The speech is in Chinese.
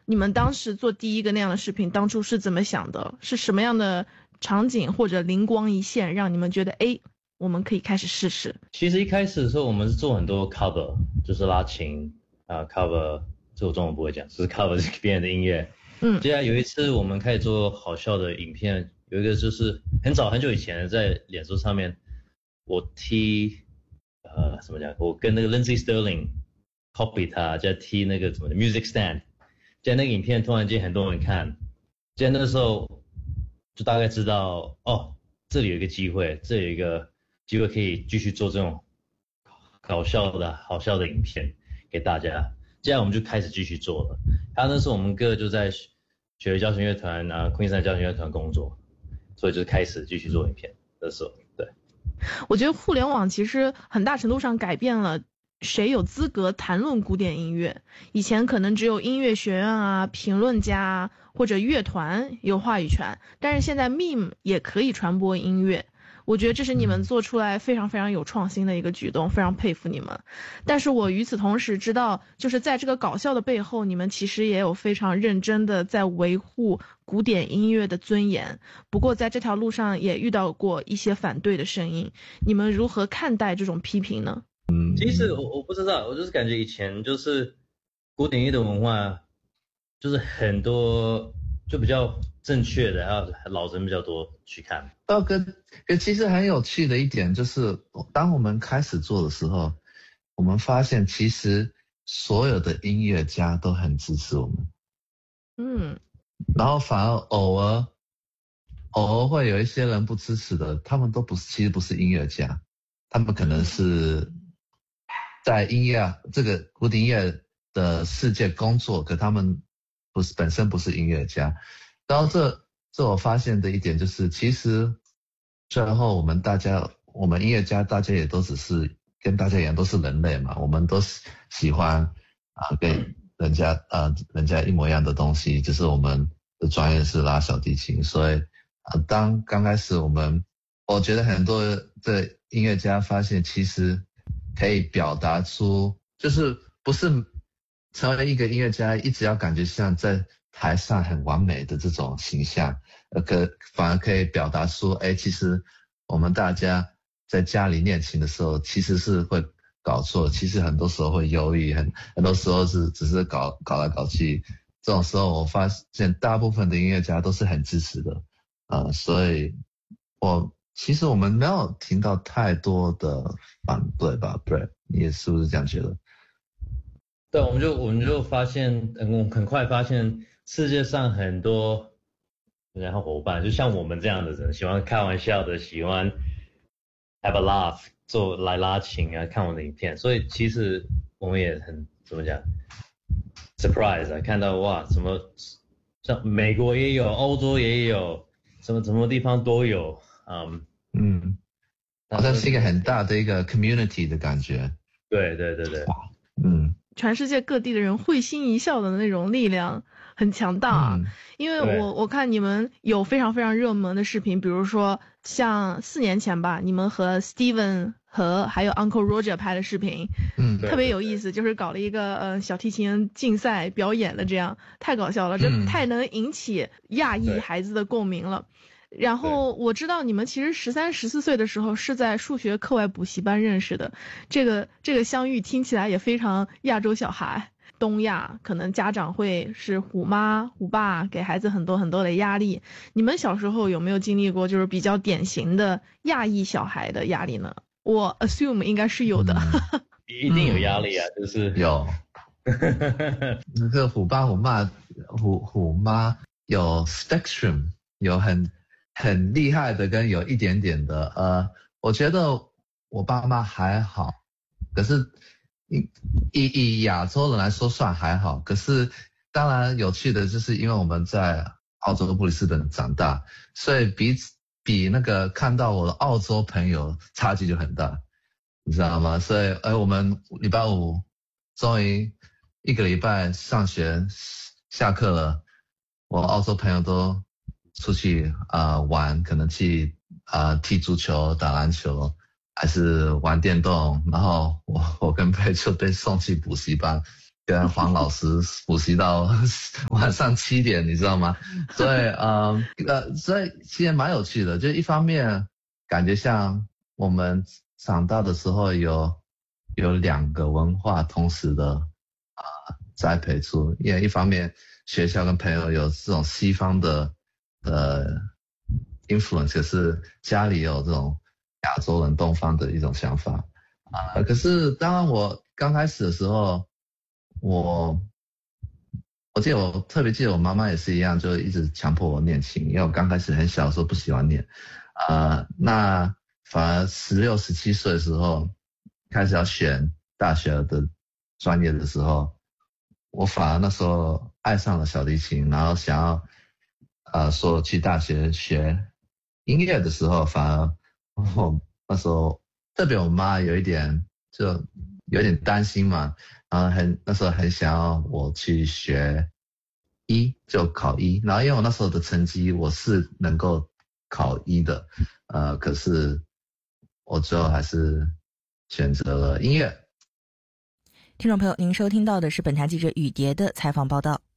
你们当时做第一个那样的视频，当初是怎么想的？是什么样的场景或者灵光一现，让你们觉得我们可以开始试试？ 其实一开始的时候，我们是做很多 cover， 就是拉琴cover， 这我中文不会讲，就是 cover 别人的音乐。接下来有一次我们开始做好笑的影片，有一个就是很久以前在脸书上面，我踢怎么讲？我跟那个 Lindsey Sterling copy 他，再踢那个什么的 music stand。在那个影片突然间很多人看，在那个时候就大概知道这里有一个机会，这里有一个机会可以继续做这种好笑的影片给大家。接下来我们就开始继续做了。那时候我们哥就在雪梨交响乐团Queensland 交响乐团工作，所以就开始继续做影片的时候。对， 我觉得互联网其实很大程度上改变了谁有资格谈论古典音乐。以前可能只有音乐学院评论家或者乐团有话语权，但是现在 meme 也可以传播音乐。我觉得这是你们做出来非常非常有创新的一个举动，非常佩服你们。但是我与此同时知道，就是在这个搞笑的背后，你们其实也有非常认真的在维护古典音乐的尊严。不过在这条路上也遇到过一些反对的声音，你们如何看待这种批评呢？ 其实我不知道，我就是感觉以前就是古典乐的文化就是很多就比较正确的，还有老人比较多去看。 其实很有趣的一点就是，当我们开始做的时候，我们发现其实所有的音乐家都很支持我们。然后反而偶尔会有一些人不支持的，他们都其实不是音乐家，他们可能是在这个古典音乐的世界工作，可他们本身不是音乐家。然后这我发现的一点就是，其实最后我们音乐家大家也都只是跟大家一样都是人类嘛，我们都喜欢跟人家一模一样的东西，只是我们的专业是拉小提琴。所以当刚开始我觉得很多的音乐家发现其实可以表达出，就是不是成为一个音乐家一直要感觉像在台上很完美的这种形象，反而可以表达出其实我们大家在家里练琴的时候其实是会搞错，其实很多时候会忧郁，很多时候只是搞来搞去。这种时候我发现大部分的音乐家都是很支持的。所以其实我们没有听到太多的反对吧 Brett， 你也是不是这样觉得？ 对，我们就发现很快发现世界上很多然后伙伴就像我们这样的人，喜欢开玩笑的，喜欢 have a laugh， 来拉琴看我的影片。所以其实我们也很怎么讲 surprise 看到哇，什么像美国也有，欧洲也有，什么地方都有。 好像是一个很大的一个 community 的感觉。 对。 全世界各地的人会心一笑的那种力量很强大因为我看你们有非常非常热门的视频，比如说像4年前吧，你们和 Steven 和还有 Uncle Roger 拍的视频，特别有意思，就是搞了一个小提琴竞赛表演的，这样太搞笑了，这太能引起亚裔孩子的共鸣了。然后我知道你们其实13、14岁的时候是在数学课外补习班认识的，这个相遇听起来也非常亚洲小孩。东亚可能家长会是虎妈虎爸，给孩子很多很多的压力。你们小时候有没有经历过就是比较典型的亚裔小孩的压力呢？我 assume 应该是有的。 一定有压力就是有。那个虎爸虎妈虎妈有 spectrum， 有很厉害的跟有一点点的。我觉得我爸妈还好，可是以亚洲人来说算还好。可是当然有趣的就是因为我们在澳洲布里斯本长大，所以比那个看到我的澳洲朋友差距就很大，你知道吗？所以我们礼拜五终于一个礼拜上学下课了，我澳洲朋友都出去玩，可能去踢足球打篮球还是玩电动，然后我跟佩就被送去补习班， 跟黄老师补习到晚上7点，你知道吗？所以其实蛮有趣的，就一方面感觉像我们长大的时候有2个文化同时的栽培出，因为一方面学校跟朋友有这种西方的influence， 可是家里有这种亚洲人东方的一种想法可是当然我刚开始的时候，我特别记得我妈妈也是一样，就一直强迫我念琴，因为我刚开始很小的时候不喜欢念那反而16、17岁的时候开始要选大学的专业的时候，我反而那时候爱上了小提琴，然后想要说去大学学音乐的时候，反而我那时候特别我妈有点担心嘛，然后那时候很想要我去学就考1，然后因为我那时候的成绩我是能够考1的，可是我最后还是选择了音乐。 听众朋友，您收听到的是本台记者雨蝶的采访报道。